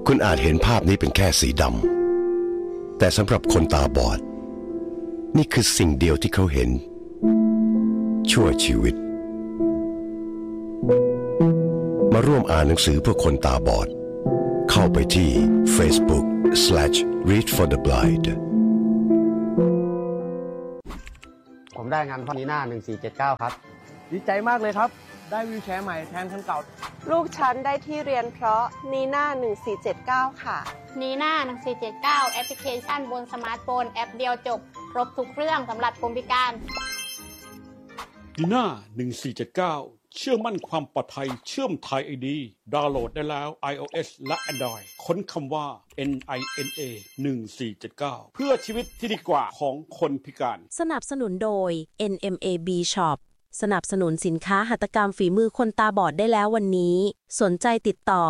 คุณอาจเห็นภาพนี้เป็นแค่สีดำแต่สำหรับคนตาบอดนี่คือสิ่งเดียวที่เขาเห็นชั่วชีวิตมาร่วมอ่านหนังสือเพื่อคนตาบอดเข้าไปที่ Facebook/Read for the Blind ผมได้งานพอนีน่า1479ครับดีใจมากเลยครับได้วีลแชร์ใหม่แทนคันเก่าลูกฉันได้ที่เรียนเพราะนีน่า1479ค่ะนีน่า1479แอปพลิเคชันบนสมาร์ทโฟนแอปเดียวจบครบทุกเรื่องสำหรับคนพิการนีน่า1479เชื่อมั่นความปลอดภัยเชื่อมไทย ID ดาวน์โหลดได้แล้ว iOS และ Android ค้นคำว่า NINA 1479เพื่อชีวิตที่ดีกว่าของคนพิการสนับสนุนโดย NMAB Shop สนับสนุนสินค้าหัตถกรรมฝีมือคนตาบอดได้แล้ววันนี้สนใจติดต่อ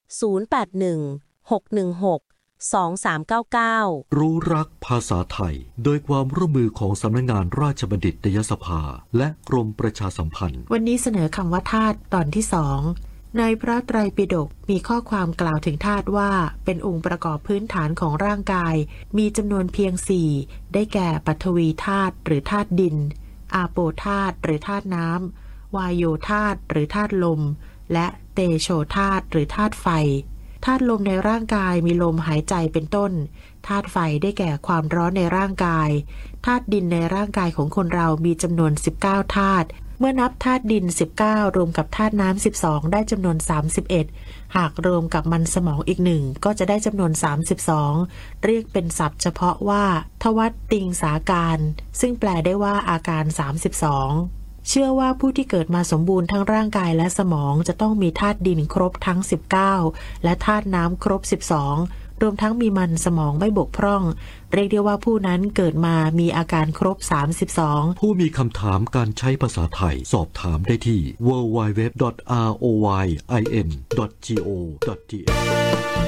0816162399 รู้รักภาษาไทยโดยความร่วมมือของสำนักงานราชบัณฑิตยสภาและกรมประชาสัมพันธ์วันนี้เสนอคำว่าธาตุตอนที่2ในพระไตรปิฎกมีข้อความกล่าวถึงธาตุว่าเป็นองค์ประกอบพื้นฐานของร่างกายมีจำนวนเพียง4ได้แก่ปฐวีธาตุหรือธาตุดินอาโปธาตุหรือธาตุน้ำวายโยธาตุหรือธาตุลมและเตโชธาตุหรือธาตุไฟธาตุลมในร่างกายมีลมหายใจเป็นต้นธาตุไฟได้แก่ความร้อนในร่างกายธาตุดินในร่างกายของคนเรามีจำนวน19ธาตุเมื่อนับธาตุดิน19รวมกับธาตุน้ำ12ได้จำนวน31หากรวมกับมันสมองอีก1ก็จะได้จำนวน32เรียกเป็นศัพท์เฉพาะว่าทวัตติงสาการซึ่งแปลได้ว่าอาการ32เชื่อว่าผู้ที่เกิดมาสมบูรณ์ทั้งร่างกายและสมองจะต้องมีธาตุดินครบทั้ง19และธาตุน้ำครบ12รวมทั้งมีมันสมองไม่บกพร่องเรียกได้ว่าผู้นั้นเกิดมามีอาการครบ32 ผู้มีคำถามการใช้ภาษาไทยสอบถามได้ที่ www.royin.go.th